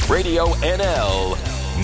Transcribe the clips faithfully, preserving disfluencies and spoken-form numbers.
Radio N L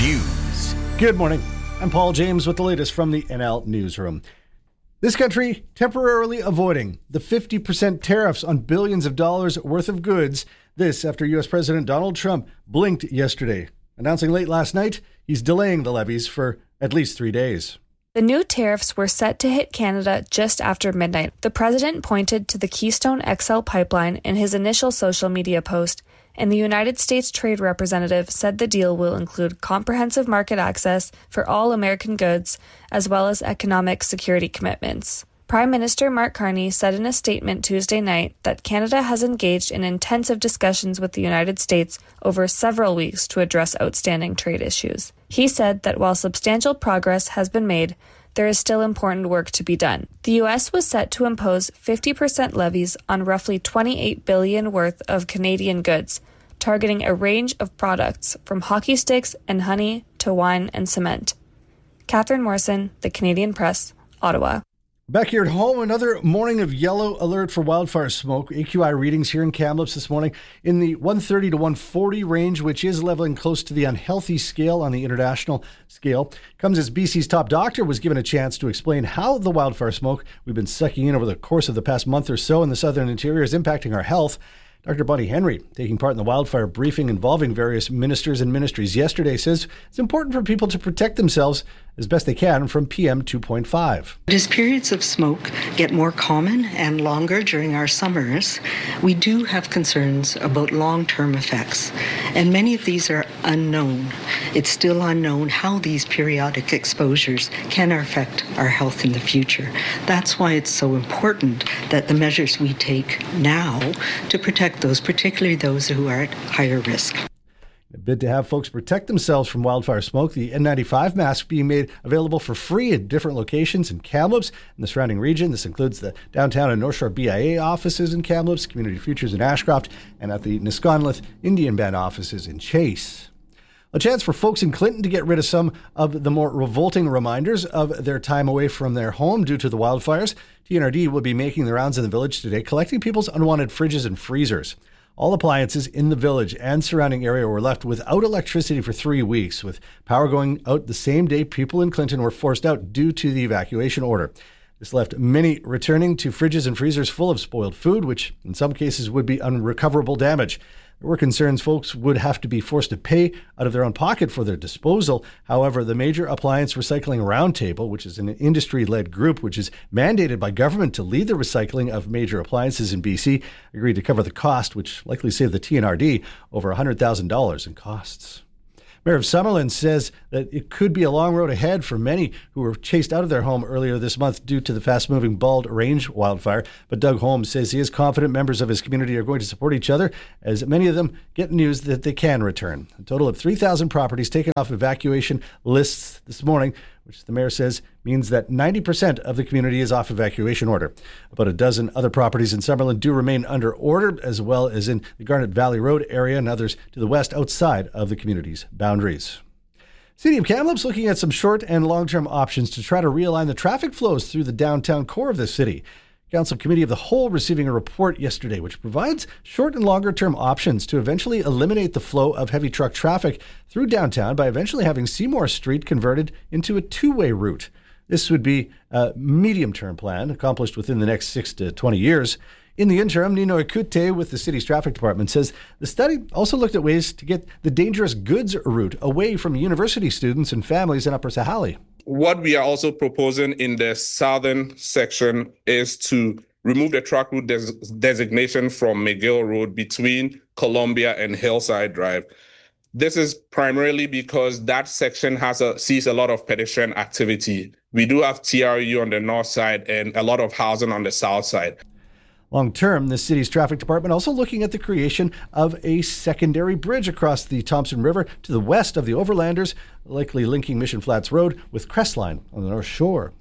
News. Good morning. I'm Paul James with the latest from the N L Newsroom. This country temporarily avoiding the fifty percent tariffs on billions of dollars worth of goods. This after U S President Donald Trump blinked yesterday, announcing late last night he's delaying the levies for at least three days. The new tariffs were set to hit Canada just after midnight. The president pointed to the Keystone X L pipeline in his initial social media post, and the United States Trade Representative said the deal will include comprehensive market access for all American goods, as well as economic security commitments. Prime Minister Mark Carney said in a statement Tuesday night that Canada has engaged in intensive discussions with the United States over several weeks to address outstanding trade issues. He said that while substantial progress has been made, there is still important work to be done. The U S was set to impose fifty percent levies on roughly twenty-eight billion dollars worth of Canadian goods, targeting a range of products from hockey sticks and honey to wine and cement. Catherine Morrison, The Canadian Press, Ottawa. Back here at home, another morning of yellow alert for wildfire smoke. A Q I readings here in Kamloops this morning in the one thirty to one forty range, which is leveling close to the unhealthy scale on the international scale. Comes as B C's top doctor was given a chance to explain how the wildfire smoke we've been sucking in over the course of the past month or so in the southern interior is impacting our health. Doctor Bonnie Henry, taking part in the wildfire briefing involving various ministers and ministries yesterday, says it's important for people to protect themselves as best they can from P M two point five. As periods of smoke get more common and longer during our summers, we do have concerns about long-term effects, and many of these are unknown. It's still unknown how these periodic exposures can affect our health in the future. That's why it's so important that the measures we take now to protect those, particularly those who are at higher risk. A bid to have folks protect themselves from wildfire smoke, the N ninety-five mask being made available for free at different locations in Kamloops and the surrounding region. This includes the downtown and North Shore B I A offices in Kamloops, Community Futures in Ashcroft, and at the Nisconlith Indian Band offices in Chase. A chance for folks in Clinton to get rid of some of the more revolting reminders of their time away from their home due to the wildfires. T N R D will be making the rounds in the village today, collecting people's unwanted fridges and freezers. All appliances in the village and surrounding area were left without electricity for three weeks, with power going out the same day people in Clinton were forced out due to the evacuation order. This left many returning to fridges and freezers full of spoiled food, which in some cases would be unrecoverable damage. There were concerns folks would have to be forced to pay out of their own pocket for their disposal. However, the Major Appliance Recycling Roundtable, which is an industry-led group which is mandated by government to lead the recycling of major appliances in B C, agreed to cover the cost, which likely saved the T N R D over one hundred thousand dollars in costs. Mayor of Summerlin says that it could be a long road ahead for many who were chased out of their home earlier this month due to the fast-moving Bald Range wildfire. But Doug Holmes says he is confident members of his community are going to support each other as many of them get news that they can return. A total of three thousand properties taken off evacuation lists this morning, which the mayor says means that ninety percent of the community is off evacuation order. About a dozen other properties in Summerlin do remain under order, as well as in the Garnet Valley Road area and others to the west outside of the community's boundaries. City of Kamloops looking at some short and long-term options to try to realign the traffic flows through the downtown core of the city. Council Committee of the Whole receiving a report yesterday which provides short and longer term options to eventually eliminate the flow of heavy truck traffic through downtown by eventually having Seymour Street converted into a two-way route. This would be a medium-term plan accomplished within the next six to twenty years. In the interim, Nino Ikute with the city's traffic department says the study also looked at ways to get the dangerous goods route away from university students and families in Upper Sahalee. What we are also proposing in the southern section is to remove the truck route des- designation from McGill Road between Columbia and Hillside Drive. This is primarily because that section has a, sees a lot of pedestrian activity. We do have T R U on the north side and a lot of housing on the south side. Long term, the city's traffic department also looking at the creation of a secondary bridge across the Thompson River to the west of the Overlanders, likely linking Mission Flats Road with Crestline on the North Shore.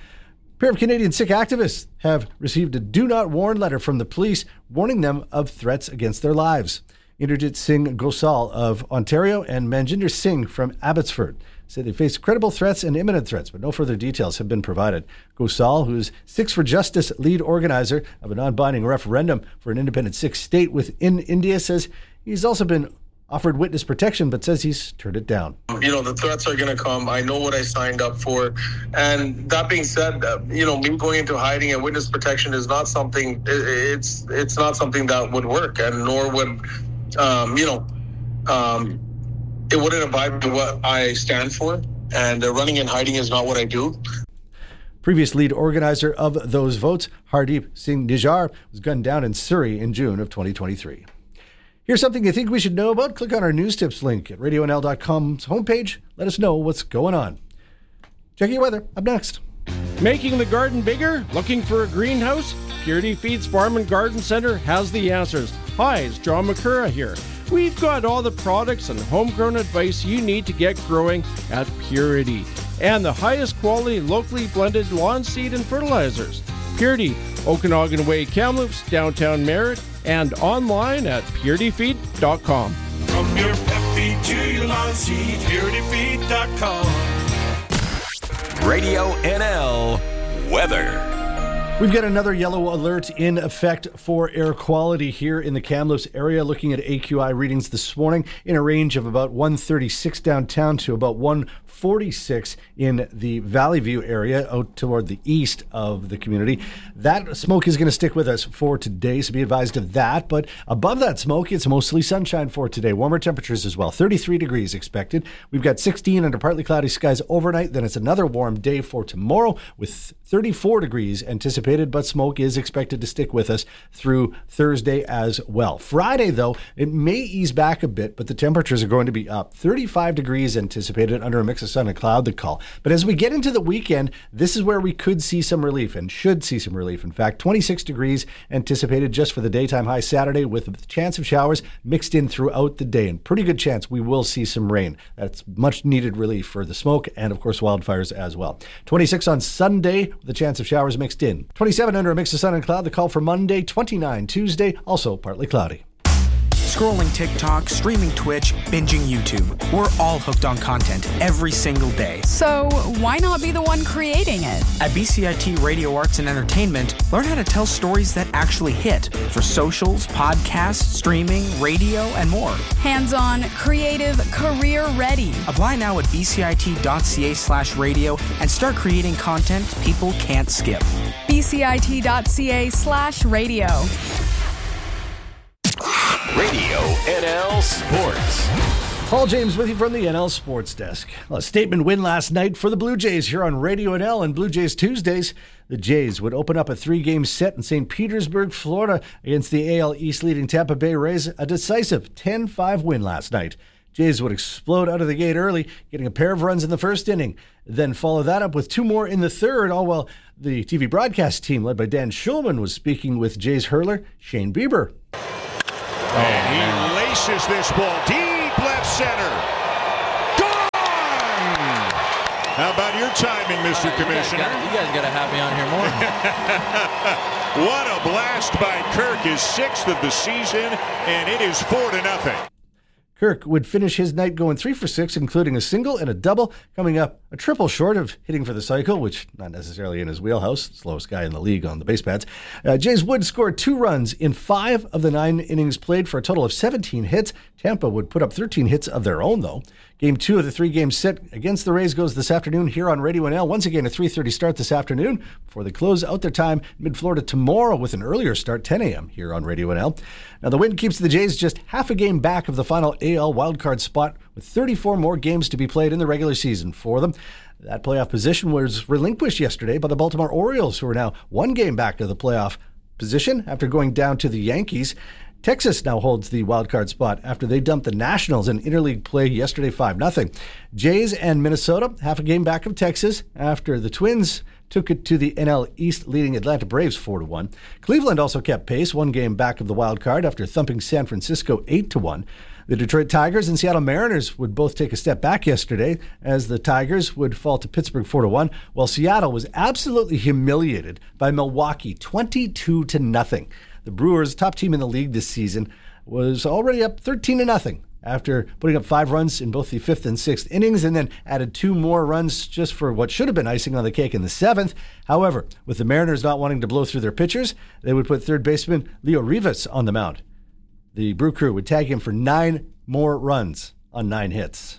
A pair of Canadian Sikh activists have received a do not warn letter from the police warning them of threats against their lives. Inderjit Singh Gosal of Ontario and Manjinder Singh from Abbotsford say they face credible threats and imminent threats, but no further details have been provided. Gosal, who is Sikhs for Justice lead organizer of a non-binding referendum for an independent Sikh state within India, says he's also been offered witness protection, but says he's turned it down. You know, the threats are going to come. I know what I signed up for. And that being said, uh, you know, me going into hiding and witness protection is not something, it's it's not something that would work, and nor would, um, you know, um, it wouldn't abide by what I stand for. And uh, running and hiding is not what I do. Previous lead organizer of those votes, Hardeep Singh Nijjar, was gunned down in Surrey in June of twenty twenty-three. Here's something you think we should know about. Click on our news tips link at radio n l dot com's homepage. Let us know what's going on. Checking your weather up next. Making the garden bigger? Looking for a greenhouse? Purity Feeds Farm and Garden Center has the answers. Hi, it's John McCurra here. We've got all the products and homegrown advice you need to get growing at Purity. And the highest quality locally blended lawn seed and fertilizers. Purity, Okanagan Way, Kamloops, downtown Merritt, and online at purity feed dot com. From your pet feed to your lawn seed, purity feed dot com. Radio N L weather. We've got another yellow alert in effect for air quality here in the Kamloops area. Looking at A Q I readings this morning in a range of about one thirty-six downtown to about one forty-six in the Valley View area out toward the east of the community. That smoke is going to stick with us for today, so be advised of that. But above that smoke, it's mostly sunshine for today. Warmer temperatures as well. thirty-three degrees expected. We've got sixteen under partly cloudy skies overnight. Then it's another warm day for tomorrow with thirty-four degrees anticipated, but smoke is expected to stick with us through Thursday as well. Friday, though, it may ease back a bit, but the temperatures are going to be up. thirty-five degrees anticipated under a mix of sun and cloud, the call. But as we get into the weekend, this is where we could see some relief and should see some relief. In fact, twenty-six degrees anticipated just for the daytime high Saturday with a chance of showers mixed in throughout the day, and pretty good chance we will see some rain. That's much needed relief for the smoke and, of course, wildfires as well. twenty-six on Sunday with a chance of showers mixed in. twenty-seven under a mix of sun and cloud, the call for Monday. twenty-nine Tuesday, also partly cloudy. Scrolling TikTok, streaming Twitch, binging YouTube. We're all hooked on content every single day. So why not be the one creating it? At B C I T Radio Arts and Entertainment, learn how to tell stories that actually hit for socials, podcasts, streaming, radio, and more. Hands-on, creative, career-ready. Apply now at bcit.ca slash radio and start creating content people can't skip. bcit.ca slash radio. Radio N L Sports. Paul James with you from the N L Sports Desk. Well, a statement win last night for the Blue Jays here on Radio N L and Blue Jays Tuesdays. The Jays would open up a three-game set in Saint Petersburg, Florida against the A L East leading Tampa Bay Rays, a decisive ten five win last night. Jays would explode out of the gate early, getting a pair of runs in the first inning, then follow that up with two more in the third, all while the T V broadcast team led by Dan Schulman was speaking with Jays hurler Shane Bieber. And he laces this ball deep left center. Gone! How about your timing, Mister Right, Commissioner? You guys got to have me on here more. What a blast by Kirk, his sixth of the season, and it is four to nothing. Kirk would finish his night going three for six, including a single and a double, coming up a triple short of hitting for the cycle, which not necessarily in his wheelhouse, slowest guy in the league on the base pads. Uh, Jays Wood scored two runs in five of the nine innings played for a total of seventeen hits. Tampa would put up thirteen hits of their own, though. Game two of the three-game set against the Rays goes this afternoon here on Radio N L. Once again, a three thirty start this afternoon before they close out their time mid-Florida tomorrow with an earlier start, ten a.m. here on Radio N L. Now, the win keeps the Jays just half a game back of the final A L wildcard spot with thirty-four more games to be played in the regular season for them. That playoff position was relinquished yesterday by the Baltimore Orioles, who are now one game back of the playoff position after going down to the Yankees. Texas now holds the wildcard spot after they dumped the Nationals in interleague play yesterday five nothing. Jays and Minnesota half a game back of Texas after the Twins took it to the N L East leading Atlanta Braves four to one. Cleveland also kept pace, one game back of the wild card after thumping San Francisco eight to one. The Detroit Tigers and Seattle Mariners would both take a step back yesterday as the Tigers would fall to Pittsburgh four to one, while Seattle was absolutely humiliated by Milwaukee twenty-two to nothing. The Brewers, top team in the league this season, was already up thirteen to nothing after putting up five runs in both the fifth and sixth innings and then added two more runs just for what should have been icing on the cake in the seventh. However, with the Mariners not wanting to blow through their pitchers, they would put third baseman Leo Rivas on the mound. The Brew Crew would tag him for nine more runs on nine hits.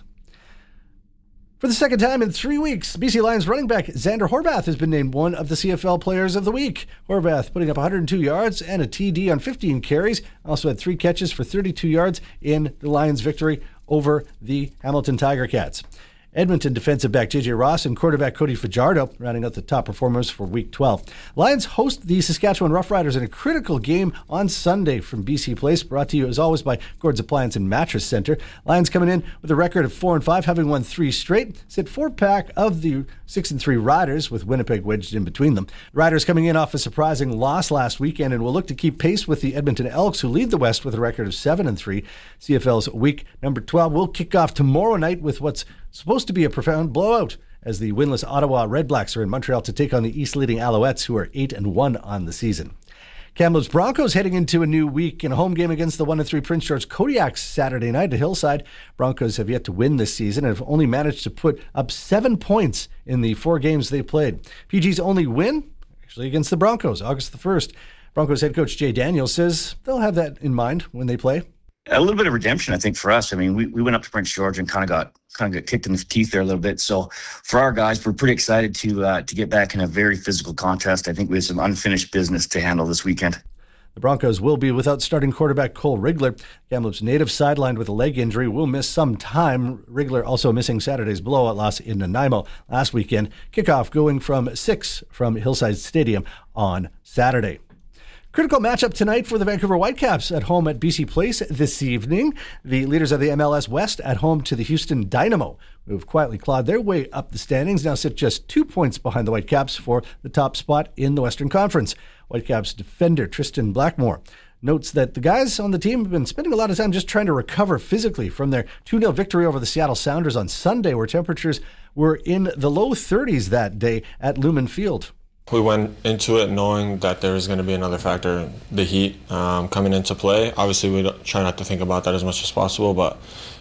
For the second time in three weeks, B C Lions running back Xander Horvath has been named one of the C F L Players of the Week. Horvath putting up one hundred two yards and a T D on fifteen carries. Also had three catches for thirty-two yards in the Lions' victory over the Hamilton Tiger Cats. Edmonton defensive back J J Ross and quarterback Cody Fajardo rounding out the top performers for Week twelve. Lions host the Saskatchewan Roughriders in a critical game on Sunday from B C Place, brought to you as always by Gord's Appliance and Mattress Center. Lions coming in with a record of four and five, having won three straight. Sit four pack of the six and three Riders, with Winnipeg wedged in between them. Riders coming in off a surprising loss last weekend and will look to keep pace with the Edmonton Elks, who lead the West with a record of seven and three. C F L's week number twelve will kick off tomorrow night with what's supposed to be a profound blowout, as the winless Ottawa Redblacks are in Montreal to take on the East-leading Alouettes, who are eight and one on the season. Kamloops Broncos heading into a new week in a home game against the one and three Prince George Kodiaks Saturday night at Hillside. Broncos have yet to win this season and have only managed to put up seven points in the four games they played. P G's only win, actually against the Broncos, August the first. Broncos head coach Jay Daniels says they'll have that in mind when they play. A little bit of redemption, I think, for us. I mean, we, we went up to Prince George and kind of got kind of got kicked in the teeth there a little bit. So for our guys, we're pretty excited to uh, to get back in a very physical contest. I think we have some unfinished business to handle this weekend. The Broncos will be without starting quarterback Cole Rigler. Kamloops native sidelined with a leg injury will miss some time. Rigler also missing Saturday's blowout loss in Nanaimo last weekend. Kickoff going from six from Hillside Stadium on Saturday. Critical matchup tonight for the Vancouver Whitecaps at home at B C Place this evening. The leaders of the M L S West at home to the Houston Dynamo, who have quietly clawed their way up the standings, now sit just two points behind the Whitecaps for the top spot in the Western Conference. Whitecaps defender Tristan Blackmore notes that the guys on the team have been spending a lot of time just trying to recover physically from their two nil victory over the Seattle Sounders on Sunday, where temperatures were in the low thirties that day at Lumen Field. We went into it knowing that there was going to be another factor, the heat um, coming into play. Obviously, we try not to think about that as much as possible, but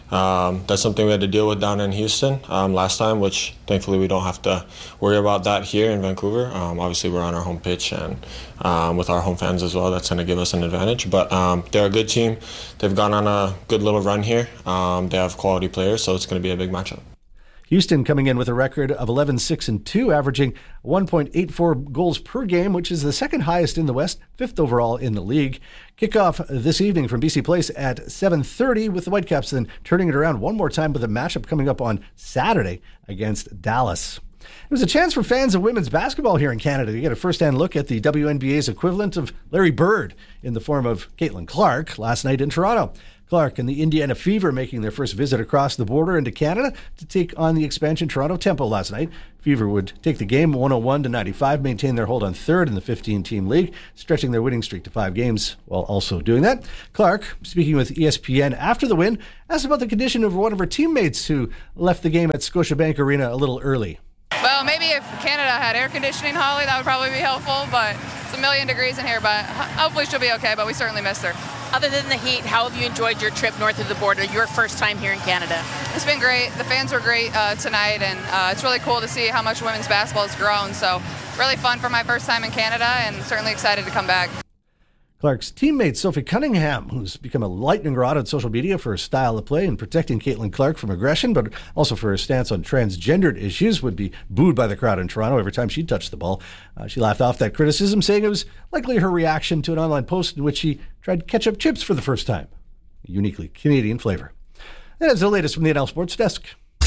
um, that's something we had to deal with down in Houston um, last time, which thankfully we don't have to worry about that here in Vancouver. Um, obviously, we're on our home pitch and um, with our home fans as well. That's going to give us an advantage. But um, they're a good team. They've gone on a good little run here. Um, they have quality players, so it's going to be a big matchup. Houston coming in with a record of eleven six and two, averaging one point eight four goals per game, which is the second highest in the West, fifth overall in the league. Kickoff this evening from B C Place at seven thirty, with the Whitecaps then turning it around one more time with a matchup coming up on Saturday against Dallas. It was a chance for fans of women's basketball here in Canada to get a first-hand look at the W N B A's equivalent of Larry Bird in the form of Caitlin Clark last night in Toronto. Clark and the Indiana Fever making their first visit across the border into Canada to take on the expansion Toronto Tempo last night. Fever would take the game one oh one to ninety-five, maintain their hold on third in the fifteen-team league, stretching their winning streak to five games while also doing that. Clark, speaking with E S P N after the win, asked about the condition of one of her teammates who left the game at Scotiabank Arena a little early. Well, maybe if Canada had air conditioning, Holly, that would probably be helpful, but it's a million degrees in here, but hopefully she'll be okay, but we certainly missed her. Other than the heat, how have you enjoyed your trip north of the border, your first time here in Canada? It's been great. The fans were great uh, tonight, and uh, it's really cool to see how much women's basketball has grown, so really fun for my first time in Canada, and certainly excited to come back. Clark's teammate Sophie Cunningham, who's become a lightning rod on social media for her style of play and protecting Caitlin Clark from aggression, but also for her stance on transgendered issues, would be booed by the crowd in Toronto every time she touched the ball. Uh, she laughed off that criticism, saying it was likely her reaction to an online post in which she tried ketchup chips for the first time. A uniquely Canadian flavor. That is the latest from the N L Sports Desk.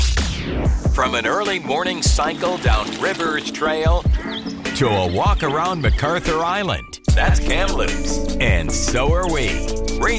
From an early morning cycle down Rivers Trail to a walk around MacArthur Island, that's Kamloops, and so are we.